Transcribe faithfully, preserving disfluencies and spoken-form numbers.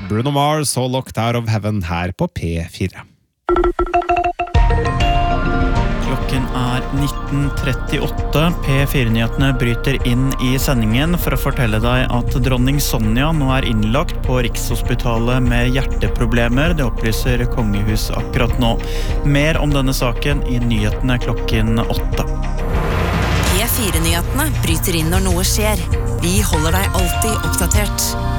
Bruno Mars og Locked Out of Heaven her på P fire. Klokken er nitten trettiåtte. P fire-nyhetene bryter inn i sendingen for å fortelle deg at dronning Sonja nå er innlagt på Rikshospitalet med hjerteproblemer. Det opplyser Kongehus akkurat nå. Mer om denne saken i nyhetene klokken åtte. P fire-nyhetene bryter inn når noe skjer. Vi holder deg alltid oppdatert.